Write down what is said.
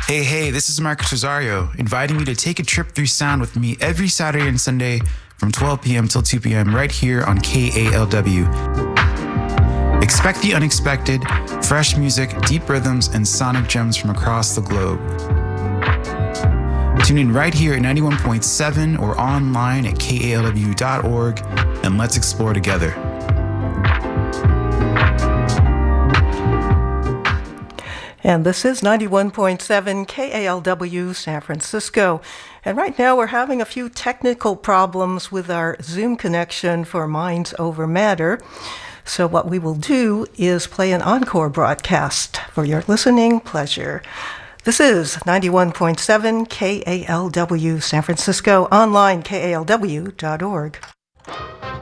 Hey, this is Marcus Rosario, inviting you to take a trip through sound with me every Saturday and Sunday from 12 p.m. till 2 p.m. right here on KALW. Expect the unexpected, fresh music, deep rhythms, and sonic gems from across the globe. Tune in right here at 91.7 or online at kalw.org, and let's explore together. And this is 91.7 KALW San Francisco. And right now we're having a few technical problems with our Zoom connection for Minds Over Matter. So what we will do is play an encore broadcast for your listening pleasure. This is 91.7 KALW San Francisco, online kalw.org.